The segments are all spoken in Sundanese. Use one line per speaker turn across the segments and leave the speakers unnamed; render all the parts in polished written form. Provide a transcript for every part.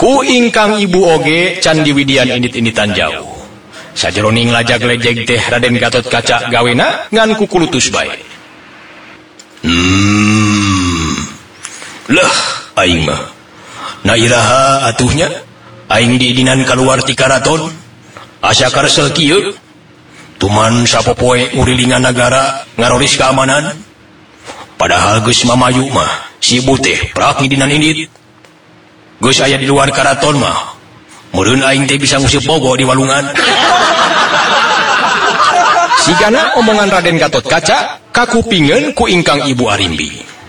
ku ingkang ibu oge can diwidian indit-inditan jauh. Sajeroning lajag-lejeg teh Raden Gatotkaca gawena ngan kukulutus bae. Lah aing mah nairaha atuhnya aing diidinan kaluar ti karaton asa karesel kieu tuman sapopoe ngurilingan nagara ngaroris keamanan padahal geus mamayu mah si ibu teh prak ngidinan indit geus aya di luar karaton mah meureun aing teh bisa ngusip bogo di walungan. Sigana omongan Raden Gatotkaca kakupingeun ku ingkang ibu Arimbi.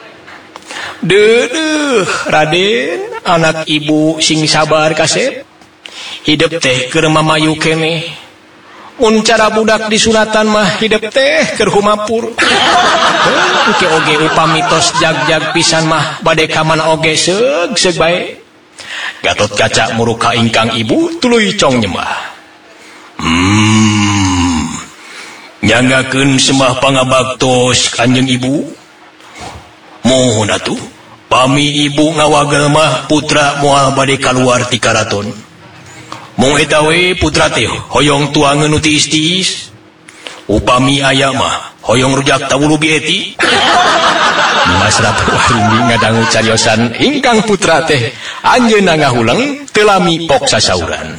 Deuh Raden, anak ibu sing sabar kasep. Hidup teh keur mamayu keneh. Mun cara budak disunatan mah hidup teh keur humapur. Engke oge upamitos jag-jag pisan mah bade kamana oge seug bae. Gatotkaca muruka ingkang ibu tuluy cong nyembah. Nyanggakeun sembah pangabaktos kanjeng ibu. Mohon atuh pami ibu ngawagel mah putra moal bade kaluar ti karaton. Mung eta we putra teh hoyong tuangeun nu tiis-tiis. Upami aya mah hoyong rujak tawulu bieti. Dimas Ratu Arimbi ngadangu cariosan ingkang putra teh anjeunna ngahuleng teu lami pok sasauran.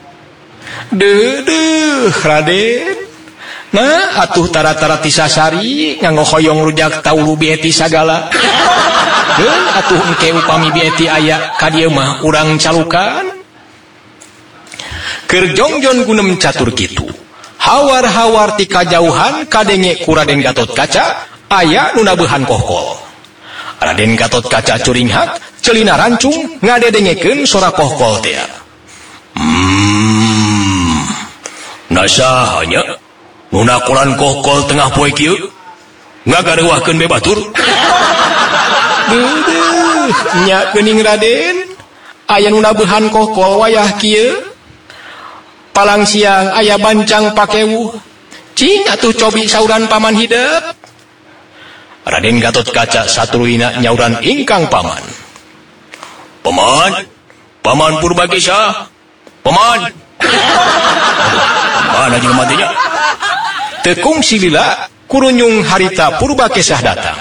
Deuh Raden. Nah, atuh tara-tara tisasari nganggo hoyong rujak tawulu bieti sagala. Atuh engke upami bieti aya ka dieu mah urang calukan. Keur jongjon gunem catur kitu. Hawar-hawar ti kajauhan kadenge ku Raden Gatotkaca aya nu nabeuhan kohkol. Raden Gatotkaca curinghak ceulina rancung ngadedengekeun sora kohkol teh. Nasahanya nunakolan kohkol tengah poe kieu ngagareuwahkeun bebatur. Nya geuning Raden aya nu nabeuhan kohkol wayah kieu palang siang aya bancang pakewuh cing atuh cobi sauran paman hideep. Raden Gatotkaca saturuyna nyauran ingkang paman. Paman Purbakesa. Paman. Mana jeung matinya? Tekung silila kurunyung harita Purbakesah datang.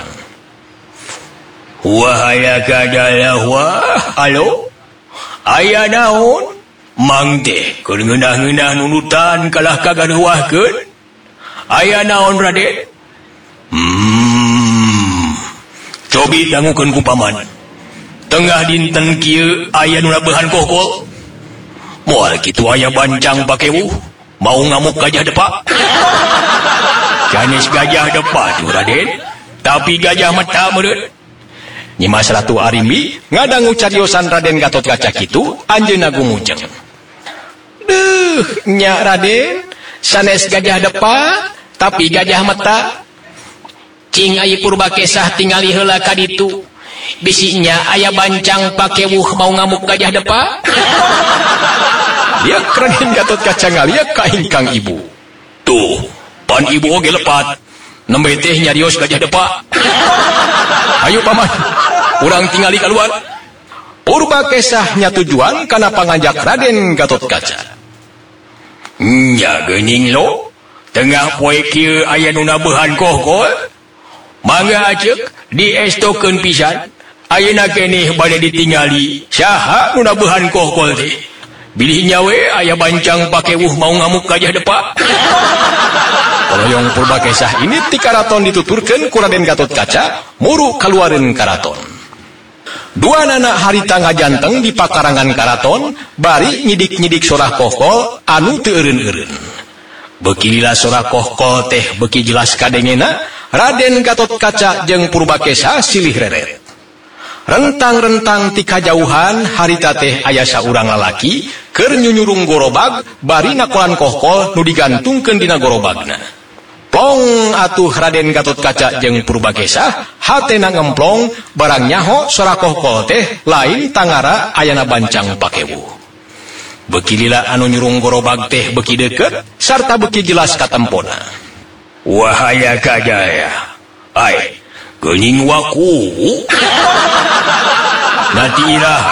Wahaya kadalah wah, alo? Aya naon? Mang teh keur ngeunah-ngeunah nunutan kalah kagareuwahkeun. Aya naon Raden? Cobi dangukeun ku paman. Tengah dinten kieu aya nu nabeuhan kohkol. Moal kitu aya bancang pakewuh. Mau ngamuk gajah depa? Janis gajah depa tuh Raden. Tapi gajah mata meureun. Nyimas Ratu Arimbi ngadangu cariosan Raden Gatotkaca kitu anjeunna gumujeng. Duh, nya Raden, sanes gajah depa tapi gajah mata. Cing aya Purbakesah tingali heula ka ditu. Bisinya aya bancang pakewuh mau ngamuk gajah depa. Dia Raden Gatotkaca ngaliak ka ingkang ibu. Tuh, pan ibu oge lepat. Nembe teh nyarios gajah depa. Ayo paman, urang tingali kaluar. Purbakesah nya tujuan kana pangajak Raden Gatotkaca. Nya geuning lo, tengah poe kieu aya nu nabeuhan kohkol. Mangga aceuk diestokeun pisan. Ayeuna keneh bade ditingali saha nu nabeuhan kohkol teh. Bilihnya we aya bancang pakewuh mau ngamuk gajah depa. Hoyong Purbakesah ini ti karaton dituturkeun ku Raden Gatotkaca muru kaluareun karaton. Dua anak harita ngajanteng di pakarangan karaton bari nyidik-nyidik sorah kohkol anu teu eureun-eureun. Beuki lila sorah kohkol teh beuki jelas kadengena Raden Gatotkaca jeung Purbakesah silih reret. Rentang-rentang ti kajauhan harita teh aya saurang lalaki keur nyunyurung gorobag bari nakolan kohkol nu digantungkeun dina gorobagna. Plong atuh Raden Gatotkaca jeung Purbakesah hatena ngemplong barang nyaho sora kohkol teh lain tangara ayana bancang pakewuh. Beuki lila anu nyurung gorobag teh beuki deukeut sarta beuki jelas katempona. Wahaya kajaya. Ai, geuning waku. Nanti irah